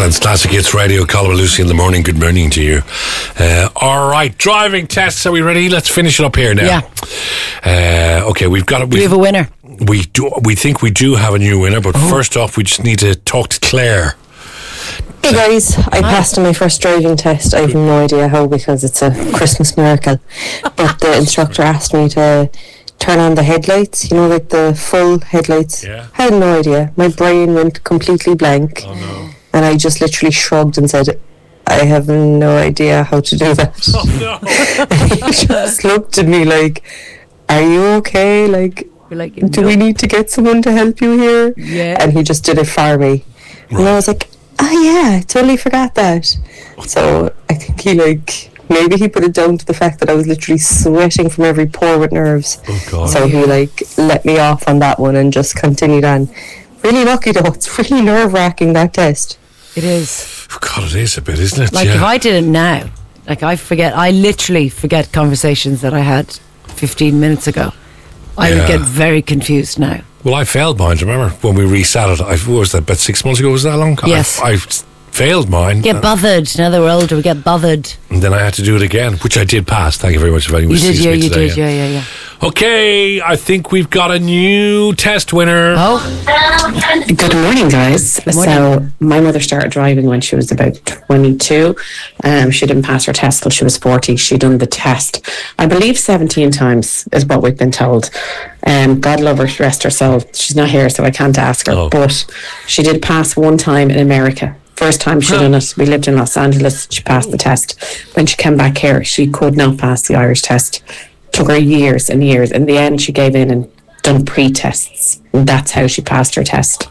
Ireland's Classic Hits Radio. Colin and Lucy in the morning. Good morning to you. All right, driving tests. Are we ready? Let's finish it up here now. Yeah. Okay, we've got it. We have a winner. We do. We think we do have a new winner, but first off, we just need to talk to Claire. Hey guys, I passed on my first driving test. I have no idea how because it's a Christmas miracle. But the instructor asked me to turn on the headlights, you know, like the full headlights. Yeah. I had no idea. My brain went completely blank. Oh no. And I just literally shrugged and said, I have no idea how to do that. Oh no. He just looked at me like, are you okay? Like, do we need to get someone to help you here? Yeah. And he just did it for me. Right. And I was like, oh yeah, I totally forgot that. So I think he maybe he put it down to the fact that I was literally sweating from every pore with nerves. Oh God. So he let me off on that one and just continued on. Really lucky though, it's really nerve-wracking, that test. It is. Oh God, it is a bit, isn't it? Like if I did it now, I literally forget conversations that I had 15 minutes ago. I would get very confused now. Well, I failed mine. Do you remember when we resat it? What was that, about 6 months ago? Was that long? Yes. I failed mine. Get bothered. Now that we're older, we get bothered. And then I had to do it again, which I did pass. Thank you very much for letting me see me today. You did, yeah. Okay, I think we've got a new test winner. Oh. Good morning, guys. Good morning. So my mother started driving when she was about 22. She didn't pass her test till she was 40. She done the test, I believe, 17 times is what we've been told. God love her, rest her soul. She's not here, so I can't ask her. But she did pass one time in America. First time she done it, we lived in Los Angeles. She passed the test. When she came back here, she could not pass the Irish test. Took her years and years. In the end, she gave in and done pre-tests. And that's how she passed her test.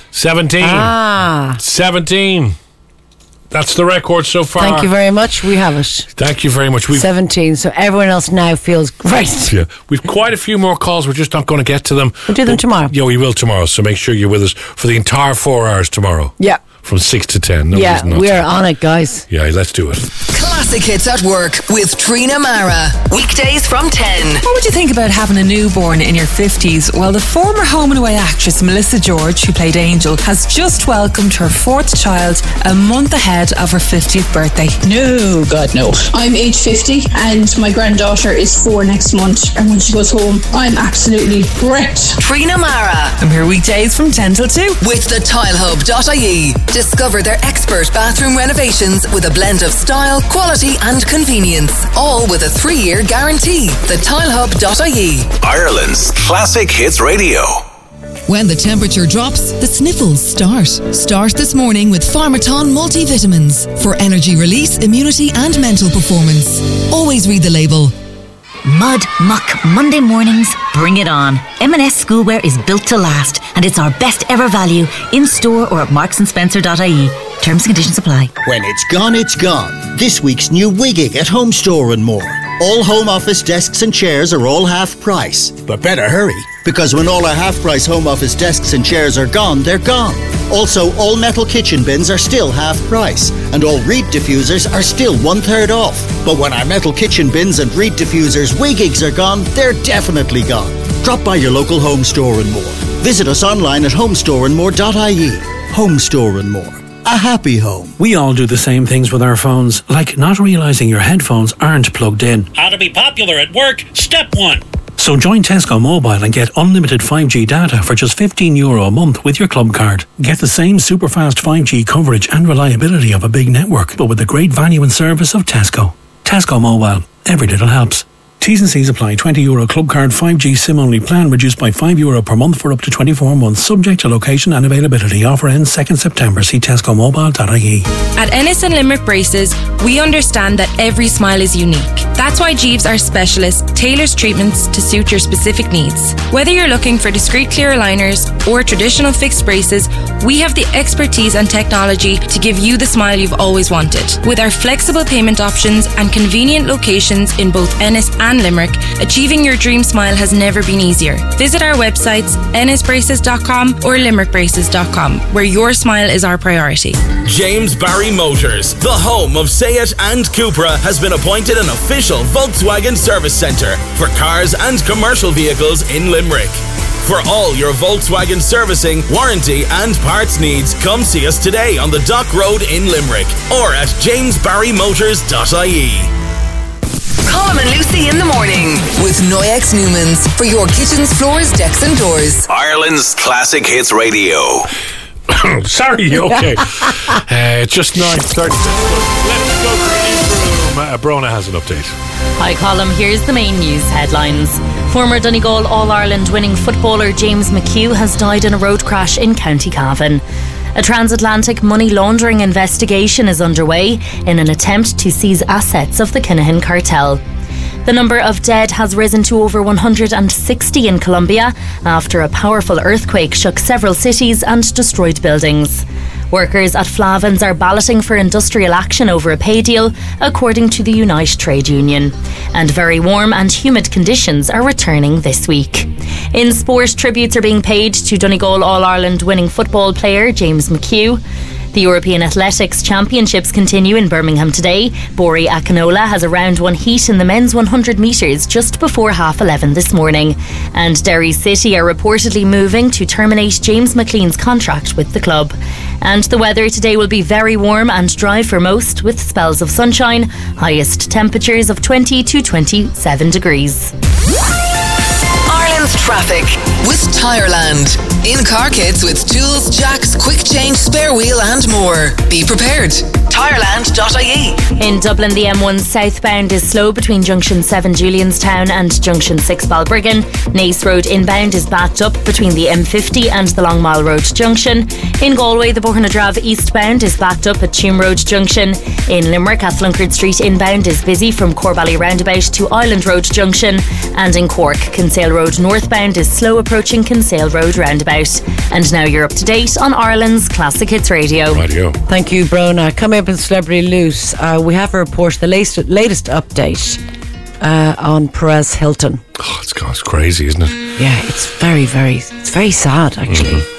17. 17. That's the record so far. Thank you very much. We have it. Thank you very much. 17. So everyone else now feels great. Yeah, we've quite a few more calls. We're just not going to get to them. We'll do them tomorrow. Yeah, we will tomorrow. So make sure you're with us for the entire 4 hours tomorrow. Yeah. From 6 to 10. No, we're on it, guys. Yeah, let's do it. Classic Hits at Work with Trina Mara. Weekdays from 10. What would you think about having a newborn in your 50s? Well, the former Home and Away actress Melissa George, who played Angel, has just welcomed her 4th child a month ahead of her 50th birthday. No, God, no. I'm age 50 and my granddaughter is 4 next month. And when she goes home, I'm absolutely wrecked. Trina Mara. I'm here weekdays from 10 till 2. With the tilehub.ie. Discover their expert bathroom renovations with a blend of style, quality and convenience. All with a 3-year guarantee. Thetilehub.ie. Ireland's Classic Hits Radio. When the temperature drops, the sniffles start. Start this morning with Pharmaton multivitamins for energy release, immunity and mental performance. Always read the label. Mud, muck, Monday mornings, bring it on. M&S Schoolwear is built to last and it's our best ever value in store or at marksandSpencer.ie. Terms and conditions apply. When it's gone, it's gone. This week's new Wigging at Home Store and More. All home office desks and chairs are all half price. But better hurry, because when all our half price home office desks and chairs are gone, they're gone. Also, all metal kitchen bins are still half price, and all reed diffusers are still 1/3 off. But when our metal kitchen bins and reed diffusers Wiggigs are gone, they're definitely gone. Drop by your local Home Store and More. Visit us online at homestoreandmore.ie. Home Store and More. A happy home. We all do the same things with our phones, like not realising your headphones aren't plugged in. How to be popular at work, step 1. So join Tesco Mobile and get unlimited 5G data for just €15 a month with your club card. Get the same super fast 5G coverage and reliability of a big network, but with the great value and service of Tesco. Tesco Mobile. Every little helps. T's and C's apply. €20 club card 5G SIM only plan reduced by €5 per month for up to 24 months, subject to location and availability. Offer ends 2nd September. See tescomobile.ie. At Ennis and Limerick Braces, we understand that every smile is unique. That's why Jeeves, our specialist, tailors treatments to suit your specific needs. Whether you're looking for discreet clear aligners or traditional fixed braces, we have the expertise and technology to give you the smile you've always wanted. With our flexible payment options and convenient locations in both Ennis and Limerick, achieving your dream smile has never been easier. Visit our websites ennisbraces.com or limerickbraces.com, where your smile is our priority. James Barry Motors, the home of Seat and Cupra, has been appointed an official Volkswagen service centre for cars and commercial vehicles in Limerick. For all your Volkswagen servicing, warranty and parts needs, come see us today on the Dock Road in Limerick or at jamesbarrymotors.ie. Colm and Lucy in the morning with Noyex Newmans for your kitchens, floors, decks and doors. Ireland's Classic Hits Radio. Sorry, okay. It's just 9:30. Let's go to the newsroom. Brona has an update. Hi, Colm. Here's the main news headlines. Former Donegal All-Ireland winning footballer James McHugh has died in a road crash in County Cavan. A transatlantic money laundering investigation is underway in an attempt to seize assets of the Kinahan cartel. The number of dead has risen to over 160 in Colombia after a powerful earthquake shook several cities and destroyed buildings. Workers at Flavins are balloting for industrial action over a pay deal, according to the Unite trade union. And very warm and humid conditions are returning this week. In sport, tributes are being paid to Donegal All-Ireland winning football player James McHugh. The European Athletics Championships continue in Birmingham today. Bori Akinola has a round one heat in the men's 100 metres just before 11:30 this morning. And Derry City are reportedly moving to terminate James McLean's contract with the club. And the weather today will be very warm and dry for most, with spells of sunshine, highest temperatures of 20 to 27 degrees. Ireland's traffic with Tireland. In-car kits with tools, jacks, quick change, spare wheel and more. Be prepared. Tireland.ie. In Dublin, the M1 southbound is slow between Junction 7 Julianstown and Junction 6 Balbriggan. Naas Road inbound is backed up between the M50 and the Long Mile Road Junction. In Galway, the Bornadrav eastbound is backed up at Tuam Road Junction. In Limerick, Athlunkard Street inbound is busy from Corbally Roundabout to Island Road Junction. And in Cork, Kinsale Road northbound is slow approaching Kinsale Road Roundabout. And now you're up to date on Ireland's Classic Hits Radio. Radio. Thank you, Brona. Coming up in Celebrity Loose, we have a report, the latest update on Perez Hilton. Oh, it's crazy, isn't it? Yeah, it's very sad, actually.